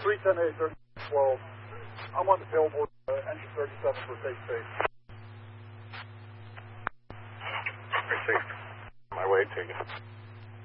310A, 3012. I'm on the tailboard, engine 37 for safe space. Safe. My way, take it.